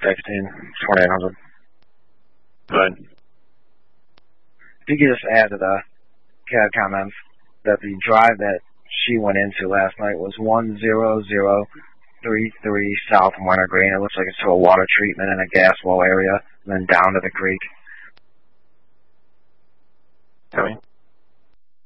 2800. Good. If you could just add to the CAD comments that the drive that she went into last night was 10033 South Wintergreen. It looks like it's to a water treatment in a gas well area, and then down to the creek. Okay.